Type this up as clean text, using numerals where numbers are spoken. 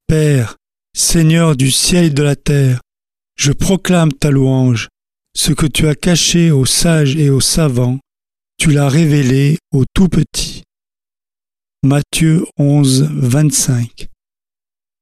Père, Seigneur du ciel et de la terre, je proclame ta louange. Ce que tu as caché aux sages et aux savants, tu l'as révélé aux tout petits. Matthieu 11, 25.